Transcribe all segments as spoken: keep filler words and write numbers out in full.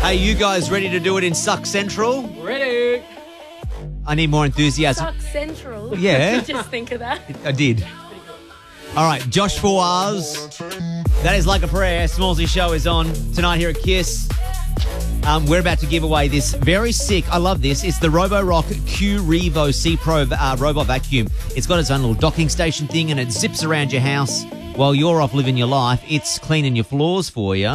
Hey, you guys ready to do it in Suck Central? Ready. I need more enthusiasm. Suck Central. Yeah. Did you just think of that? I did. All right, Josh Fawaz. That is Like a Prayer. Smallsy Show is on tonight here at Kiss. Um, we're about to give away this very sick, I love this, it's the Roborock Q Revo C Pro uh, robot vacuum. It's got its own little docking station thing and it zips around your house while you're off living your life. It's cleaning your floors for you.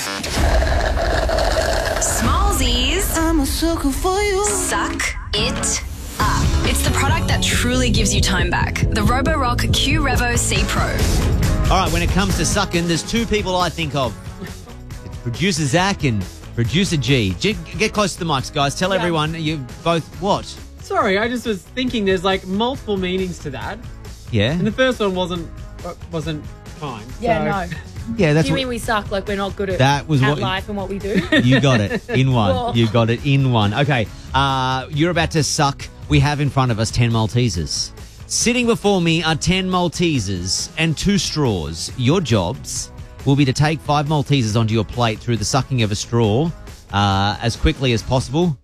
Smallsies. I'm a sucker for you. Suck it up. It's the product that truly gives you time back. The Roborock Q Revo C Pro. All right, when it comes to sucking, there's two people I think of. It's producer Zach and producer G. G. Get close to the mics, guys. Tell Yeah. everyone you both what? Sorry, I just was thinking there's like multiple meanings to that. Yeah? And the first one wasn't wasn't fine. Yeah, so. no. Yeah, that's Do you what... mean we suck like we're not good at, That was at what- life and what we do? You got it in one. Whoa. You got it in one. Okay, uh, you're about to suck. We have in front of us ten Maltesers. Sitting before me are ten Maltesers and two straws. Your jobs will be to take five Maltesers onto your plate through the sucking of a straw uh, as quickly as possible.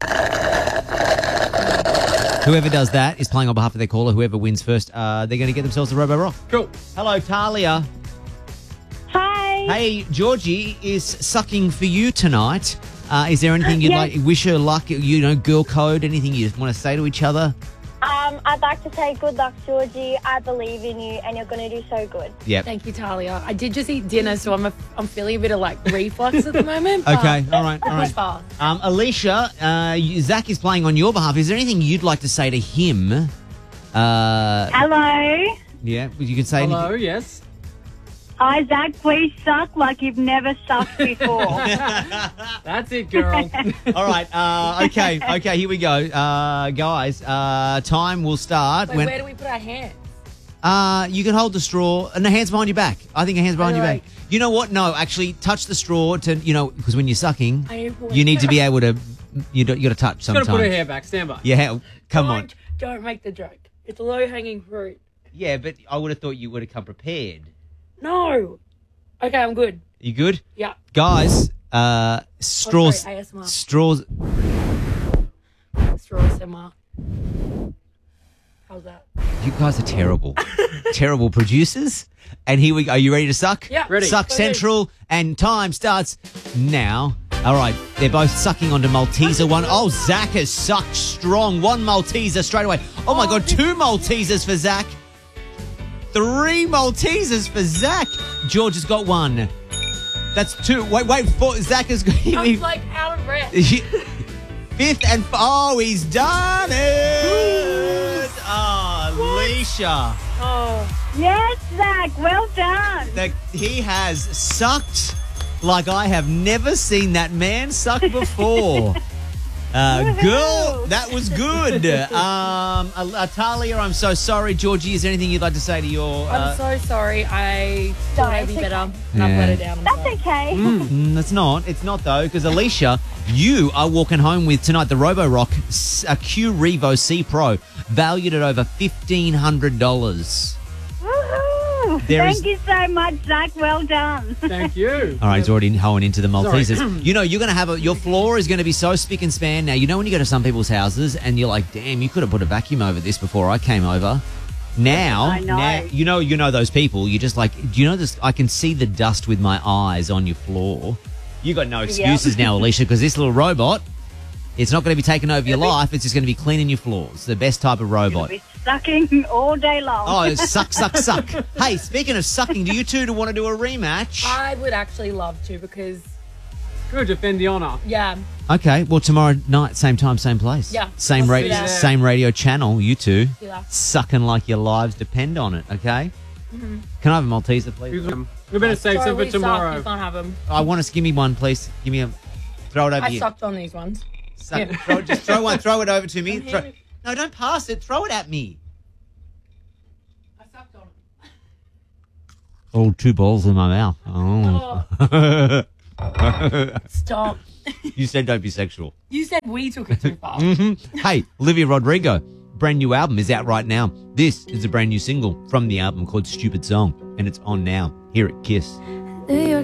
Whoever does that is playing on behalf of their caller. Whoever wins first, uh, they're going to get themselves the Roborock. Cool. Hello, Talia. Hi. Hey, Georgie is sucking for you tonight. Uh, is there anything you'd Yes. like, wish her luck, you know, girl code, anything you want to say to each other? Um, I'd like to say good luck, Georgie. I believe in you, and you're going to do so good. Yep. Thank you, Talia. I did just eat dinner, so I'm a, I'm feeling a bit of like reflux at the moment. but Okay, all right, all push right. fast. Um, Alicia, uh, you- Zach is playing on your behalf. Is there anything you'd like to say to him? Uh, Hello. yeah, you can say Hello, anything. yes. Hi, Zach. Please suck like you've never sucked before. That's it, girl. All right, uh, okay, okay, here we go. Uh, guys, uh, time will start. Wait, when where do we put our hands? Uh, you can hold the straw and the hands behind your back. I think your hands behind your Alright. back. You know what? No, actually, touch the straw to, you know, because when you're sucking, I am you need to be able to, you got to touch Got sometimes. to put her hair back. Stand by. Yeah, come on. Don't, don't make the joke. It's low hanging fruit. Yeah, but I would have thought you would have come prepared. No. Okay, I'm good. You good? Yeah. Guys, uh, straws, Oh, sorry, A S M R. straws, Straw S M R. How's that? you guys are terrible. Terrible producers. And here we go. Are you ready to suck? Yeah. Ready. Suck Ready. Central, and time starts now. All right, they're both sucking onto Malteser. One, oh, Zach has sucked strong. One Malteser straight away. Oh, my Oh, God, this- two Maltesers for Zach. Three Maltesers for Zach. George has got one. That's two. Wait, wait, four. Zach has got... I'm like out of breath. Fifth and... Oh, he's done it. Oh, Alicia. Oh. Yes, Zach. Well done. That he has sucked like I have never seen that man suck before. Uh, girl, that was good. Um, Al- Talia, I'm so sorry. Georgie, is there anything you'd like to say to your... I'm Uh, so sorry. I thought I'd be it's better. okay. And I've Yeah. let her down. I'm That's sorry. okay. mm, it's not. It's not, though, because Alicia, you are walking home with tonight the Roborock S- a Q Revo C Pro, valued at over fifteen hundred dollars. Woohoo. There Thank is- you so much, Zach. Well done. Thank you. All right, he's already hoeing into the Maltesers. Sorry. You know, you're going to have a, your floor is going to be so spick and span now. You know when you go to some people's houses and you're like, damn, you could have put a vacuum over this before I came over. Now, I know. now you know, you know those people. You're just like, do you know this? I can see the dust with my eyes on your floor. You got no excuses now, Alicia, because this little robot, it's not going to be taking over your life. It's just going to be cleaning your floors. The best type of robot. Be sucking all day long. Oh, suck, suck, suck. Hey, speaking of sucking, do you two want to do a rematch? I would actually love to because, Good. Defend the honour. yeah, Okay, well, tomorrow night, same time, same place. Yeah, Same let's ra- do that. same radio channel, you two. do that. Sucking like your lives depend on it, okay? Mm-hmm. Can I have a Malteser, please? You we better save Sorry, some for we suck. You tomorrow. can't have them. I want to give me one, please. Give me a... Throw it over I here. sucked on these ones. Suck, Yeah. throw, just throw one, throw it over to me. I'm Throw, here. no, don't pass it. Throw it at me. I sucked on them. Oh, two balls in my mouth. Oh. Stop. You said don't be sexual. You said we took it too far. Hey, Olivia Rodrigo, brand new album is out right now. This is a brand new single from the album called Stupid Song, and it's on now here at Kiss.